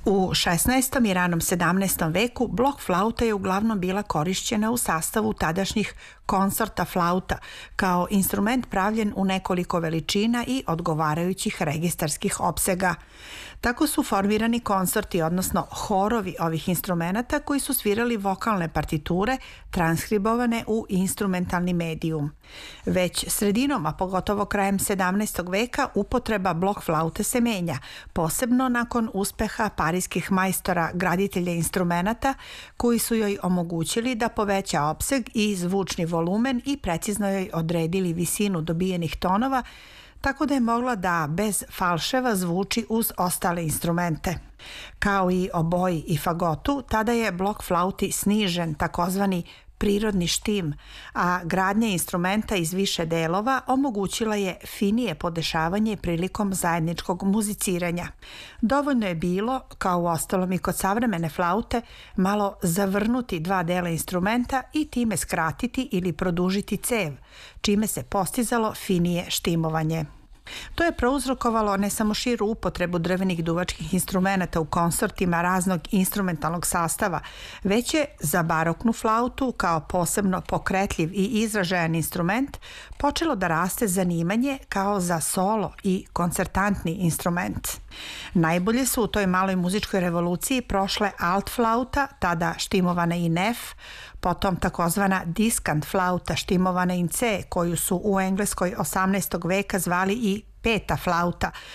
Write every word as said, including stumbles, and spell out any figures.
U šesnaestom i ranom sedamnaestom veku blok flauta je uglavnom bila korišćena u sastavu tadašnjih koncerta flauta kao instrument pravljen u nekoliko veličina i odgovarajućih registarskih opsega. Tako su formirani koncerti, odnosno horovi ovih instrumenata koji su svirali vokalne partiture transkribovane u instrumentalni medijum. Već sredinom, a pogotovo krajem sedamnaestog veka, upotreba blok flaute se menja, posebno nakon uspeha parijskih majstora graditelja instrumenata koji su joj omogućili da poveća opseg i zvučni volumen i precizno joj odredili visinu dobijenih tonova, tako da je mogla da bez falševa zvuči uz ostale instrumente. Kao i oboji i fagotu, tada je blok flauti snižen takozvani prirodni štim, a gradnja instrumenta iz više delova omogućila je finije podešavanje prilikom zajedničkog muziciranja. Dovoljno je bilo, kao u ostalom i kod savremene flaute, malo zavrnuti dva dela instrumenta i time skratiti ili produžiti cev, čime se postizalo finije štimovanje. To je prouzrokovalo ne samo širu upotrebu drvenih duvačkih instrumenata u koncertima raznog instrumentalnog sastava, već je za baroknu flautu kao posebno pokretljiv i izražajan instrument počelo da raste zanimanje kao za solo i koncertantni instrument. Najbolje su u toj maloj muzičkoj revoluciji prošle alt flauta, tada štimovana in F, potom takozvana diskant flauta štimovana in C, koju su u Engleskoj osamnaestog veka zvali i peta flauta,